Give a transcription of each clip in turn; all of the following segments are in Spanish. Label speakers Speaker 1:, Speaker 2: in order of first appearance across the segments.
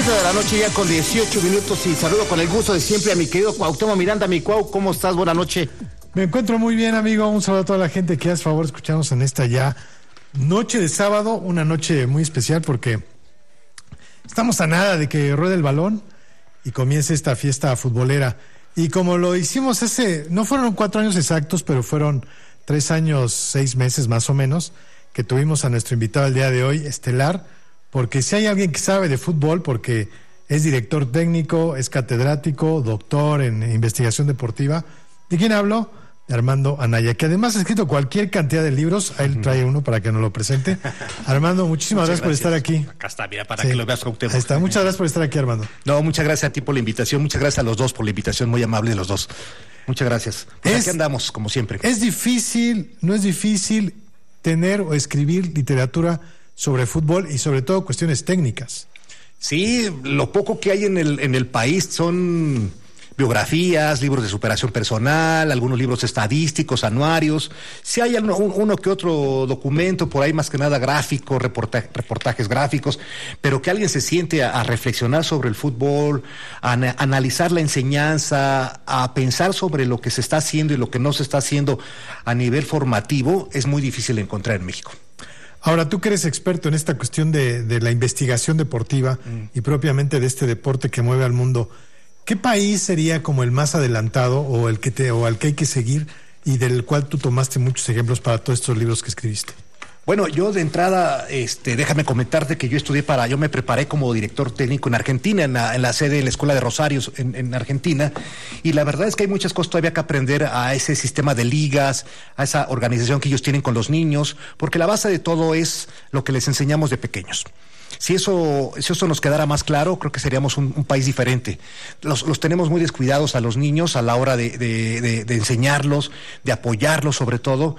Speaker 1: 7 de la noche ya con 18 minutos y saludo con el gusto de siempre a mi querido Cuauhtémoc Miranda. Mi Cuau, ¿cómo estás? Buenas noches.
Speaker 2: Me encuentro muy bien, amigo. Un saludo a toda la gente que hace favor de escucharnos en esta ya noche de sábado, una noche muy especial porque estamos a nada de que ruede el balón y comience esta fiesta futbolera. Y como lo hicimos no fueron 4 años exactos, pero fueron 3 años, 6 meses más o menos, que tuvimos a nuestro invitado el día de hoy, estelar, porque si hay alguien que sabe de fútbol, porque es director técnico, es catedrático, doctor en investigación deportiva. ¿De quién hablo? De Armando Anaya, que además ha escrito cualquier cantidad de libros. Ahí trae uno para que nos lo presente. Armando, muchas gracias por estar aquí.
Speaker 3: Acá está, mira, para que lo veas, Cuauhtémoc.
Speaker 2: Ahí está, muchas gracias por estar aquí, Armando.
Speaker 3: No, muchas gracias a ti por la invitación, muchas gracias a los dos por la invitación, muy amable de los dos. Muchas gracias. Pues aquí andamos, como siempre.
Speaker 2: No es difícil tener o escribir literatura sobre fútbol y sobre todo cuestiones técnicas.
Speaker 3: Sí, lo poco que hay en el país son biografías, libros de superación personal, algunos libros estadísticos, anuarios. Sí hay uno que otro documento por ahí, más que nada gráfico, reportajes gráficos, pero que alguien se siente a reflexionar sobre el fútbol, a analizar la enseñanza, a pensar sobre lo que se está haciendo y lo que no se está haciendo a nivel formativo, es muy difícil encontrar en México.
Speaker 2: Ahora, tú que eres experto en esta cuestión de la investigación deportiva y propiamente de este deporte que mueve al mundo, ¿qué país sería como el más adelantado o al que hay que seguir y del cual tú tomaste muchos ejemplos para todos estos libros que escribiste?
Speaker 3: Bueno, yo de entrada, déjame comentarte que yo me preparé como director técnico en Argentina, en la sede de la Escuela de Rosarios en Argentina, y la verdad es que hay muchas cosas todavía que aprender a ese sistema de ligas, a esa organización que ellos tienen con los niños, porque la base de todo es lo que les enseñamos de pequeños. Si eso nos quedara más claro, creo que seríamos un país diferente. Los tenemos muy descuidados a los niños a la hora de enseñarlos, de apoyarlos sobre todo,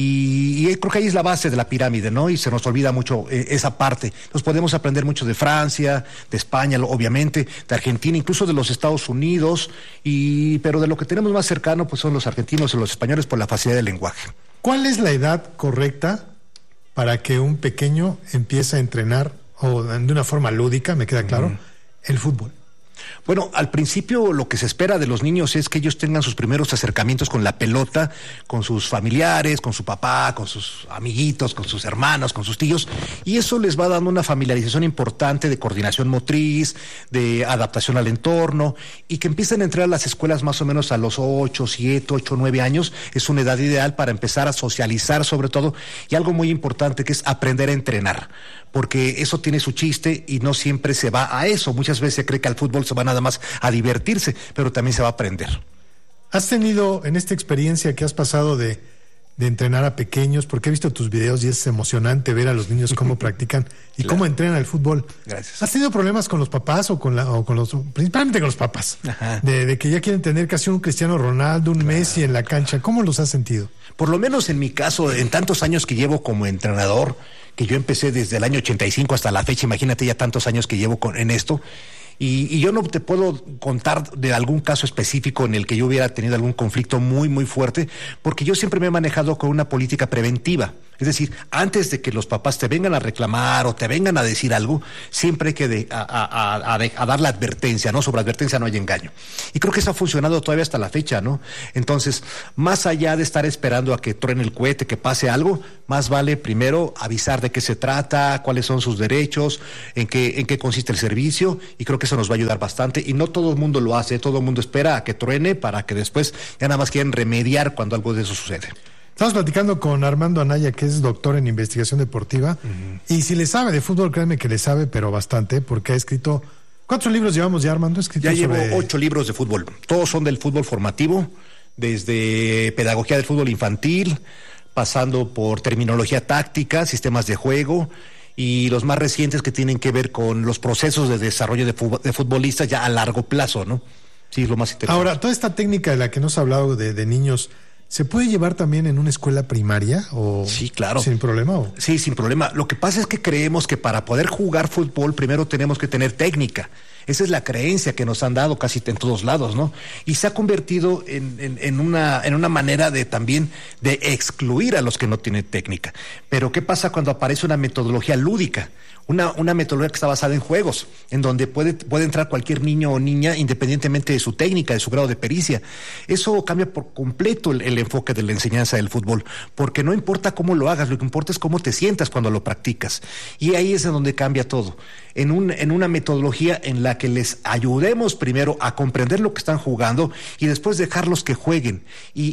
Speaker 3: y creo que ahí es la base de la pirámide, ¿no? Y se nos olvida mucho esa parte. Nos podemos aprender mucho de Francia, de España, obviamente, de Argentina, incluso de los Estados Unidos, pero de lo que tenemos más cercano pues son los argentinos y los españoles por la facilidad del lenguaje.
Speaker 2: ¿Cuál es la edad correcta para que un pequeño empiece a entrenar, o de una forma lúdica, me queda claro, el fútbol?
Speaker 3: Bueno, al principio lo que se espera de los niños es que ellos tengan sus primeros acercamientos con la pelota, con sus familiares, con su papá, con sus amiguitos, con sus hermanos, con sus tíos, y eso les va dando una familiarización importante de coordinación motriz, de adaptación al entorno, y que empiecen a entrar a las escuelas más o menos a los 8, 9 años, es una edad ideal para empezar a socializar sobre todo, y algo muy importante que es aprender a entrenar, porque eso tiene su chiste y no siempre se va a eso. Muchas veces se cree que al fútbol se va nada más a divertirse, pero también se va a aprender.
Speaker 2: ¿Has tenido en esta experiencia que has pasado de entrenar a pequeños? Porque he visto tus videos y es emocionante ver a los niños cómo practican y cómo entrenan el fútbol.
Speaker 3: Gracias.
Speaker 2: ¿Has tenido problemas con los papás principalmente con los papás? De que ya quieren tener casi un Cristiano Ronaldo, un Messi en la cancha. ¿Cómo los has sentido?
Speaker 3: Por lo menos en mi caso, en tantos años que llevo como entrenador, que yo empecé desde el año 85 hasta la fecha, imagínate ya tantos años que llevo en esto, y yo no te puedo contar de algún caso específico en el que yo hubiera tenido algún conflicto muy, muy fuerte, porque yo siempre me he manejado con una política preventiva. Es decir, antes de que los papás te vengan a reclamar o te vengan a decir algo, siempre hay que dar la advertencia, ¿no? Sobre advertencia no hay engaño. Y creo que eso ha funcionado todavía hasta la fecha, ¿no? Entonces, más allá de estar esperando a que truene el cohete, que pase algo, más vale primero avisar de qué se trata, cuáles son sus derechos, en qué consiste el servicio, y creo que eso nos va a ayudar bastante. Y no todo el mundo lo hace, todo el mundo espera a que truene para que después ya nada más quieran remediar cuando algo de eso sucede.
Speaker 2: Estamos platicando con Armando Anaya, que es doctor en investigación deportiva, y si le sabe de fútbol, créanme que le sabe, pero bastante, porque ha escrito... ¿Cuántos libros llevamos ya, Armando?
Speaker 3: Llevo 8 libros de fútbol, todos son del fútbol formativo, desde pedagogía del fútbol infantil, pasando por terminología táctica, sistemas de juego, y los más recientes que tienen que ver con los procesos de desarrollo de futbolistas ya a largo plazo, ¿no? Sí, es lo más interesante.
Speaker 2: Ahora, toda esta técnica de la que nos ha hablado de niños... ¿Se puede llevar también en una escuela primaria?
Speaker 3: Sí, claro.
Speaker 2: ¿Sin problema?
Speaker 3: Sí, sin problema. Lo que pasa es que creemos que para poder jugar fútbol primero tenemos que tener técnica. Esa es la creencia que nos han dado casi en todos lados, ¿no? Y se ha convertido en una manera de también de excluir a los que no tienen técnica. Pero ¿qué pasa cuando aparece una metodología lúdica? una metodología que está basada en juegos, en donde puede entrar cualquier niño o niña independientemente de su técnica, de su grado de pericia. Eso cambia por completo el enfoque de la enseñanza del fútbol, porque no importa cómo lo hagas, lo que importa es cómo te sientas cuando lo practicas. Y ahí es en donde cambia todo. En una metodología en la que les ayudemos primero a comprender lo que están jugando y después dejarlos que jueguen.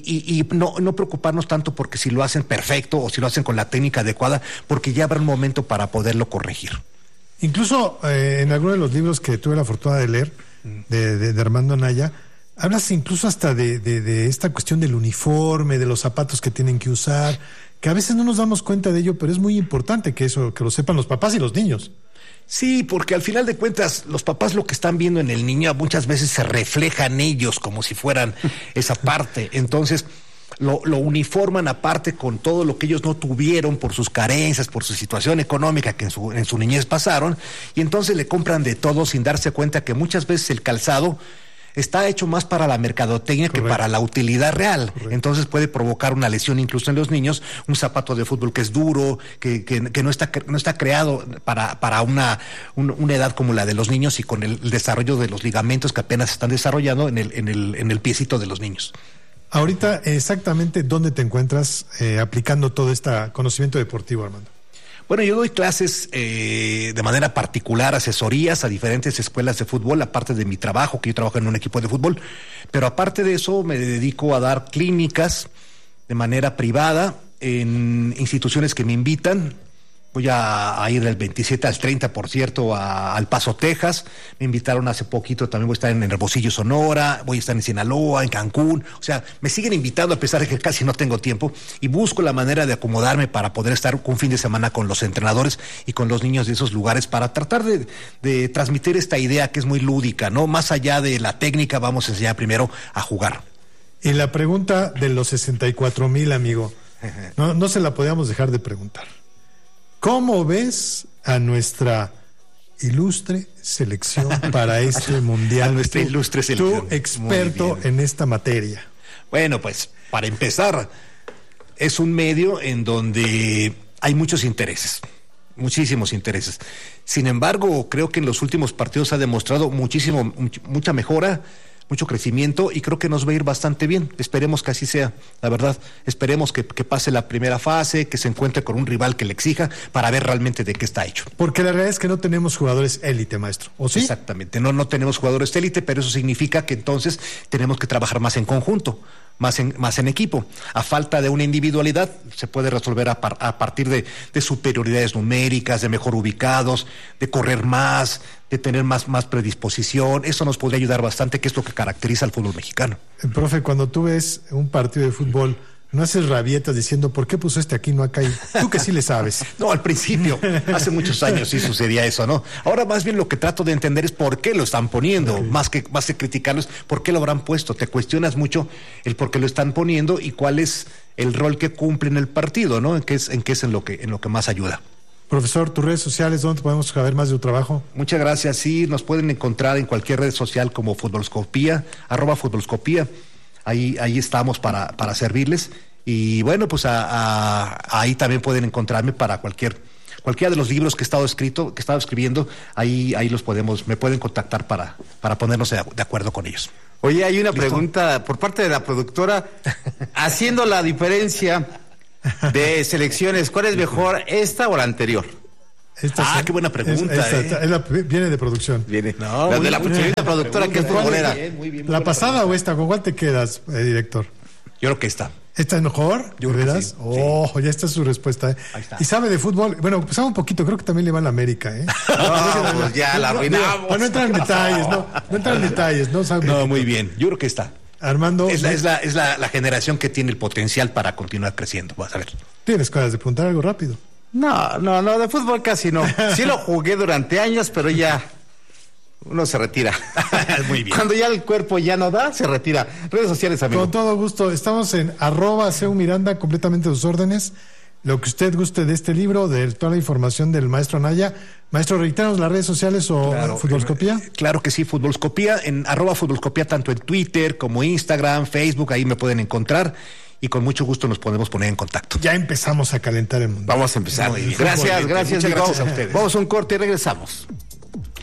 Speaker 3: Y no preocuparnos tanto porque si lo hacen perfecto o si lo hacen con la técnica adecuada, porque ya habrá un momento para poderlo corregir.
Speaker 2: Incluso en algunos de los libros que tuve la fortuna de leer, de Armando Anaya, hablas incluso hasta de esta cuestión del uniforme, de los zapatos que tienen que usar, que a veces no nos damos cuenta de ello, pero es muy importante que lo sepan los papás y los niños.
Speaker 3: Sí, porque al final de cuentas los papás lo que están viendo en el niño muchas veces se reflejan ellos como si fueran esa parte. Entonces lo uniforman aparte con todo lo que ellos no tuvieron por sus carencias, por su situación económica que en su niñez pasaron, y entonces le compran de todo sin darse cuenta que muchas veces el calzado está hecho más para la mercadotecnia que para la utilidad real. Correcto. Entonces puede provocar una lesión incluso en los niños, un zapato de fútbol que es duro, que no está creado para una edad como la de los niños y con el desarrollo de los ligamentos que apenas se están desarrollando en el piecito de los niños.
Speaker 2: Ahorita, exactamente, ¿dónde te encuentras aplicando todo este conocimiento deportivo, Armando?
Speaker 3: Bueno, yo doy clases de manera particular, asesorías a diferentes escuelas de fútbol, aparte de mi trabajo, que yo trabajo en un equipo de fútbol, pero aparte de eso me dedico a dar clínicas de manera privada en instituciones que me invitan. Voy a ir del 27 al 30, por cierto, a El Paso, Texas. Me invitaron hace poquito, también voy a estar en Hermosillo, Sonora, voy a estar en Sinaloa, en Cancún. O sea, me siguen invitando a pesar de que casi no tengo tiempo y busco la manera de acomodarme para poder estar un fin de semana con los entrenadores y con los niños de esos lugares para tratar de transmitir esta idea que es muy lúdica, ¿no? Más allá de la técnica, vamos a enseñar primero a jugar.
Speaker 2: Y la pregunta de los 64,000, amigo, no se la podíamos dejar de preguntar. ¿Cómo ves a nuestra ilustre selección para este mundial?
Speaker 3: A nuestra ilustre selección.
Speaker 2: Tú, experto en esta materia.
Speaker 3: Bueno, pues, para empezar, es un medio en donde hay muchos intereses, muchísimos intereses. Sin embargo, creo que en los últimos partidos ha demostrado mucha mejora, mucho crecimiento, y creo que nos va a ir bastante bien. Esperemos que así sea, la verdad. Esperemos que pase la primera fase, que se encuentre con un rival que le exija para ver realmente de qué está hecho.
Speaker 2: Porque la realidad es que no tenemos jugadores élite, maestro, ¿o sí?
Speaker 3: Exactamente, no tenemos jugadores élite, pero eso significa que entonces tenemos que trabajar más en conjunto, más en equipo. A falta de una individualidad, se puede resolver a partir de superioridades numéricas, de mejor ubicados, de correr más, de tener más predisposición. Eso nos podría ayudar bastante, que es lo que caracteriza al fútbol mexicano.
Speaker 2: Profe, cuando tú ves un partido de fútbol, no haces rabietas diciendo, ¿por qué puso este aquí, no acá? Y tú que sí le sabes.
Speaker 3: No, al principio, hace muchos años sí sucedía eso, ¿no? Ahora más bien lo que trato de entender es por qué lo están poniendo, okay. más que criticarlos, por qué lo habrán puesto. Te cuestionas mucho el por qué lo están poniendo y cuál es el rol que cumple en el partido, ¿no? En qué es en lo que más ayuda.
Speaker 2: Profesor, tus redes sociales, ¿dónde podemos saber más de tu trabajo?
Speaker 3: Muchas gracias. Sí, nos pueden encontrar en cualquier red social como Futbolscopía, @Futbolscopía. Ahí estamos para servirles. Y bueno, pues ahí también pueden encontrarme para cualquiera de los libros que he estado escribiendo. Ahí me pueden contactar para ponernos de acuerdo con ellos.
Speaker 1: Oye, hay una pregunta por parte de la productora, haciendo la diferencia de selecciones, ¿cuál es mejor, esta o la anterior?
Speaker 3: Qué buena pregunta.
Speaker 2: Viene de producción.
Speaker 1: No, de la productora que es futbolera.
Speaker 2: ¿La pasada o esta? ¿Con cuál te quedas, director?
Speaker 3: Yo creo que esta.
Speaker 2: ¿Esta es mejor?
Speaker 3: Yo creo que sí.
Speaker 2: Ya está su respuesta.
Speaker 3: Ahí está.
Speaker 2: Y sabe de fútbol. Bueno, sabe un poquito, creo que también le va a la América,
Speaker 1: No, pues ya la arruinamos.
Speaker 2: No entrar en detalles, no entrar en detalles, ¿no?
Speaker 3: No, muy bien. Yo creo que está.
Speaker 2: Armando.
Speaker 3: Es la generación que tiene el potencial para continuar creciendo. Vas a ver.
Speaker 2: Tienes cosas de preguntar algo rápido.
Speaker 1: No, de fútbol casi no. Sí lo jugué durante años, pero ya uno se retira.
Speaker 3: Muy bien.
Speaker 1: Cuando ya el cuerpo ya no da, se retira. Redes sociales, amigo.
Speaker 2: Con todo gusto. Estamos en @Seu Miranda, completamente a sus órdenes. Lo que usted guste de este libro, de toda la información del maestro Anaya. Maestro, reiteranos las redes sociales o
Speaker 3: claro,
Speaker 2: Futbolscopía.
Speaker 3: Claro que sí, Futbolscopía, en @Futbolscopía, tanto en Twitter como Instagram, Facebook, ahí me pueden encontrar. y con mucho gusto nos podemos poner en contacto.
Speaker 2: Ya empezamos a calentar el mundo.
Speaker 1: Vamos a empezar. Gracias,
Speaker 3: Muchas
Speaker 1: Vico.
Speaker 3: gracias a ustedes.
Speaker 1: Vamos a un corte y regresamos.